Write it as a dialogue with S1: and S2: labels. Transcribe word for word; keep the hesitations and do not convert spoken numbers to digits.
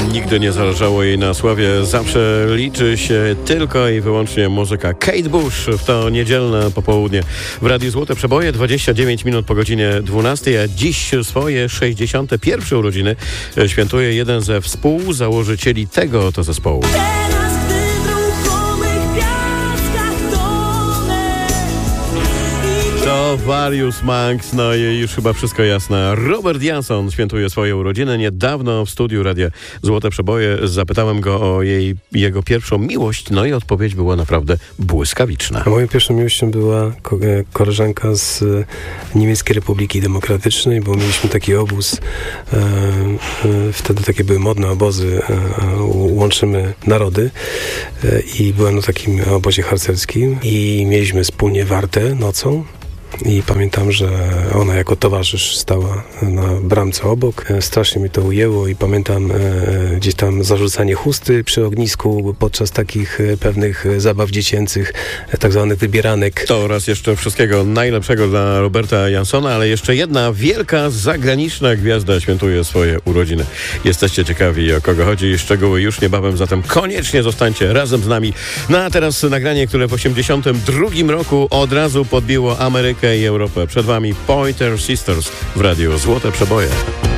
S1: Nigdy nie zależało jej na sławie, zawsze liczy się tylko i wyłącznie muzyka. Kate Bush w to niedzielne popołudnie w Radiu Złote Przeboje, dwadzieścia dziewięć minut po godzinie dwunastej, a dziś swoje sześćdziesiąte pierwsze urodziny świętuje jeden ze współzałożycieli tego oto zespołu. To Various Monks, no i już chyba wszystko jasne. Robert Johnson świętuje swoje urodziny. Niedawno w studiu Radia Złote Przeboje zapytałem go o jej, jego pierwszą miłość, no i odpowiedź była naprawdę błyskawiczna.
S2: A moją pierwszą miłością była ko- koleżanka z Niemieckiej Republiki Demokratycznej, bo mieliśmy taki obóz, e, e, wtedy takie były modne obozy, e, łączymy narody e, i byłem na takim obozie harcerskim i mieliśmy wspólnie wartę nocą. I pamiętam, że ona jako towarzysz stała na bramce obok. Strasznie mi to ujęło i pamiętam e, gdzieś tam zarzucanie chusty przy ognisku podczas takich e, pewnych zabaw dziecięcych, e, tak zwanych wybieranek.
S1: To oraz jeszcze wszystkiego najlepszego dla Roberta Johnsona, ale jeszcze jedna wielka zagraniczna gwiazda świętuje swoje urodziny. Jesteście ciekawi, o kogo chodzi? Szczegóły już niebawem, zatem koniecznie zostańcie razem z nami. No a teraz nagranie, które w osiemdziesiątym drugim roku od razu podbiło Amerykę i Europę. Przed wami Pointer Sisters w Radiu Złote Przeboje.